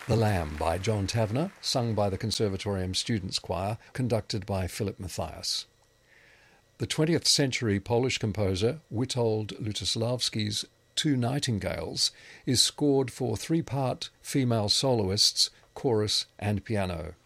The Lamb by John Tavener, sung by the Conservatorium Students' Choir, conducted by Philip Mathias. The 20th century Polish composer Witold Lutosławski's Two Nightingales is scored for three-part female soloists, chorus and piano.